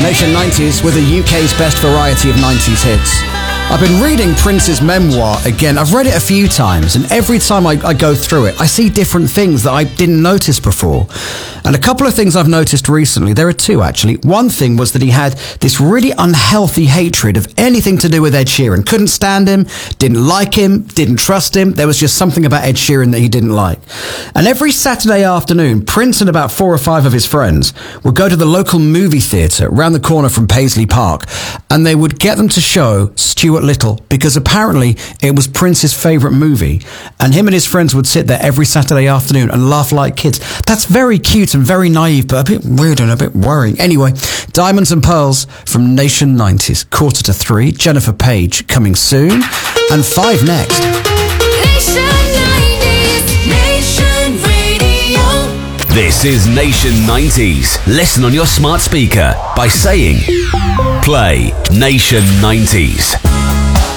Nation 90s with the UK's best variety of 90s hits. I've been reading Prince's memoir again. I've read it a few times, and every time I go through it, I see different things that I didn't notice before. And a couple of things I've noticed recently, there are two actually. One thing was that he had this really unhealthy hatred of anything to do with Ed Sheeran. Couldn't stand him, didn't like him, didn't trust him. There was just something about Ed Sheeran that he didn't like. And every Saturday afternoon, Prince and about 4 or 5 of his friends would go to the local movie theatre round the corner from Paisley Park, and they would get them to show Stuart Little, because apparently it was Prince's favourite movie, and him and his friends would sit there every Saturday afternoon and laugh like kids. That's very cute and very naive, but a bit weird and a bit worrying. Anyway, Diamonds and Pearls from Nation 90s, 2:45, Jennifer Page coming soon, and 5 next. Nation 90s, Nation Radio. This is Nation 90s. Listen on your smart speaker by saying, play Nation 90s.